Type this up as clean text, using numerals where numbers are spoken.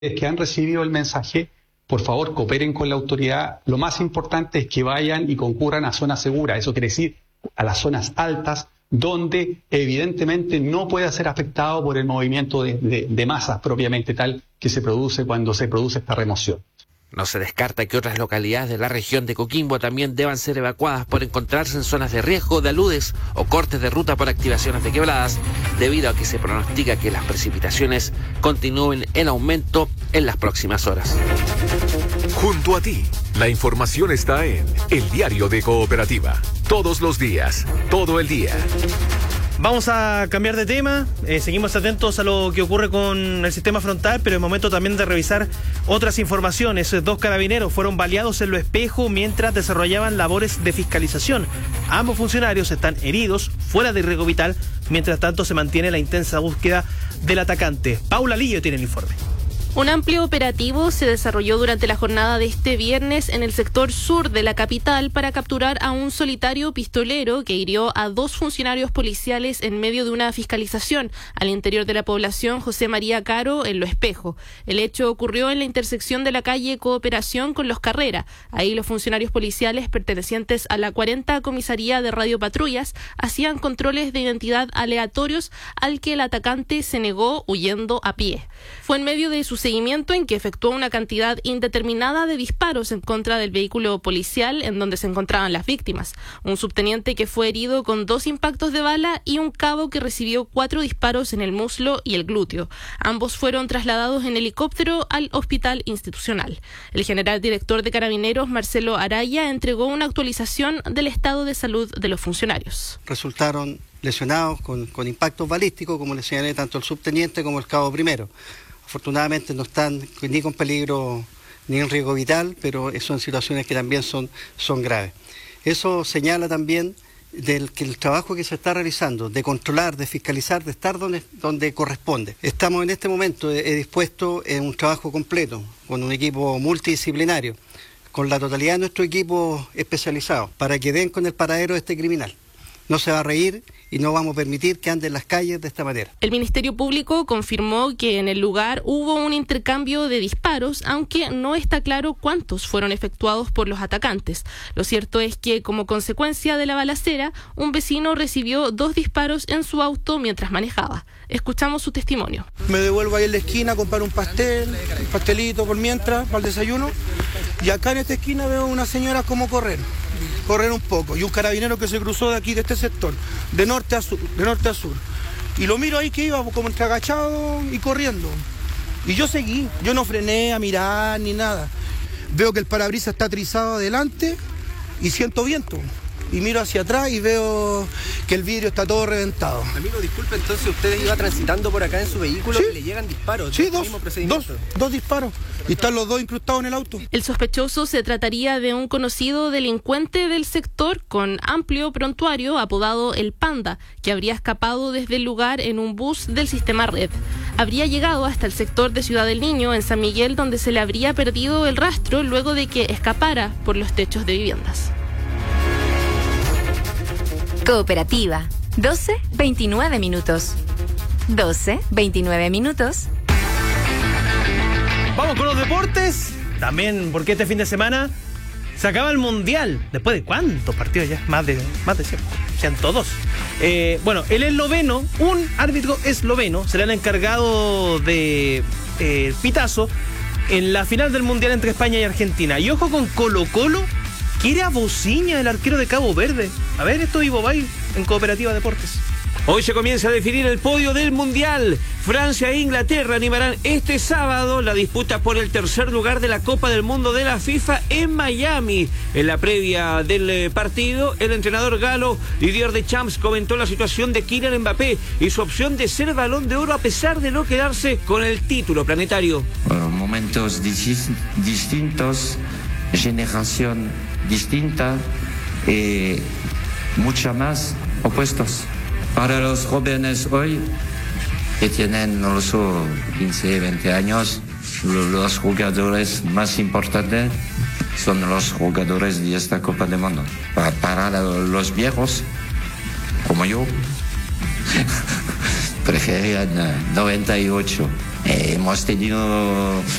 que han recibido el mensaje, por favor, cooperen con la autoridad. Lo más importante es que vayan y concurran a zonas seguras. Eso quiere decir a las zonas altas, donde evidentemente no puede ser afectado por el movimiento de masas propiamente tal que se produce cuando se produce esta remoción. No se descarta que otras localidades de la región de Coquimbo también deban ser evacuadas por encontrarse en zonas de riesgo de aludes o cortes de ruta por activaciones de quebradas, debido a que se pronostica que las precipitaciones continúen en aumento en las próximas horas. Junto a ti, la información está en El Diario de Cooperativa. Todos los días, todo el día. Vamos a cambiar de tema, seguimos atentos a lo que ocurre con el sistema frontal, pero es momento también de revisar otras informaciones. 2 carabineros fueron baleados en Lo Espejo mientras desarrollaban labores de fiscalización. Ambos funcionarios están heridos, fuera de riesgo vital, mientras tanto se mantiene la intensa búsqueda del atacante. Paula Lillo tiene el informe. Un amplio operativo se desarrolló durante la jornada de este viernes en el sector sur de la capital para capturar a un solitario pistolero que hirió a 2 funcionarios policiales en medio de una fiscalización al interior de la población José María Caro en Lo Espejo. El hecho ocurrió en la intersección de la calle Cooperación con Los Carrera. Ahí los funcionarios policiales pertenecientes a la 40 Comisaría de Radiopatrullas hacían controles de identidad aleatorios al que el atacante se negó huyendo a pie. Fue en medio de su seguimiento en que efectuó una cantidad indeterminada de disparos en contra del vehículo policial en donde se encontraban las víctimas. Un subteniente que fue herido con 2 impactos de bala y un cabo que recibió 4 disparos en el muslo y el glúteo. Ambos fueron trasladados en helicóptero al hospital institucional. El general director de Carabineros, Marcelo Araya, entregó una actualización del estado de salud de los funcionarios. Resultaron lesionados con impactos balísticos, como le señalé tanto el subteniente como el cabo primero. Afortunadamente no están ni con peligro ni en riesgo vital, pero son situaciones que también son graves. Eso señala también que el trabajo que se está realizando, de controlar, de fiscalizar, de estar donde corresponde. Estamos en este momento dispuestos en un trabajo completo, con un equipo multidisciplinario, con la totalidad de nuestro equipo especializado, para que den con el paradero de este criminal. No se va a reír y no vamos a permitir que ande en las calles de esta manera. El Ministerio Público confirmó que en el lugar hubo un intercambio de disparos, aunque no está claro cuántos fueron efectuados por los atacantes. Lo cierto es que, como consecuencia de la balacera, un vecino recibió 2 disparos en su auto mientras manejaba. Escuchamos su testimonio. Me devuelvo ahí en la esquina a comprar un pastelito por mientras, para el desayuno, y acá en esta esquina veo una señora como correr un poco, y un carabinero que se cruzó de aquí, de este sector, de norte a sur. Y lo miro ahí que iba como entre agachado y corriendo. Y yo seguí, yo no frené a mirar ni nada. Veo que el parabrisas está trizado adelante y siento viento. Y miro hacia atrás y veo que el vidrio está todo reventado. Amigo, disculpe, entonces usted iba transitando por acá en su vehículo, ¿sí? Y le llegan disparos. Sí, dos disparos. Y están los 2 incrustados en el auto. El sospechoso se trataría de un conocido delincuente del sector con amplio prontuario apodado El Panda, que habría escapado desde el lugar en un bus del sistema Red. Habría llegado hasta el sector de Ciudad del Niño, en San Miguel, donde se le habría perdido el rastro luego de que escapara por los techos de viviendas. Cooperativa, 12:29 minutos. 12:29 minutos. Vamos con los deportes. También porque este fin de semana se acaba el Mundial. ¿Después de cuántos partidos ya? Más de 102. Bueno, el esloveno, un árbitro esloveno, será el encargado de pitazo en la final del Mundial entre España y Argentina. Y ojo con Colo-Colo. Quiere a Bociña, el arquero de Cabo Verde. A ver, esto Ivo Bay en Cooperativa Deportes. Hoy se comienza a definir el podio del Mundial. Francia e Inglaterra animarán este sábado la disputa por el tercer lugar de la Copa del Mundo de la FIFA en Miami. En la previa del partido, el entrenador galo Didier Deschamps comentó la situación de Kylian Mbappé y su opción de ser Balón de Oro a pesar de no quedarse con el título planetario. Momentos distintos, generación distinta y mucho más opuestos. Para los jóvenes hoy, que tienen, no lo sé, 15, 20 años, los jugadores más importantes son los jugadores de esta Copa del Mundo. Para los viejos, como yo, preferían 98. Hemos tenido